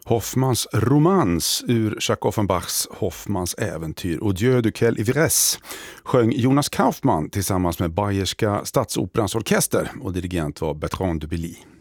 Hoffmans romans ur Jacques Offenbachs Hoffmans äventyr och Dieu de quelle ivresse sjöng Jonas Kaufmann tillsammans med Bayerska Statsoperans orkester och dirigent var Bertrand de Billy.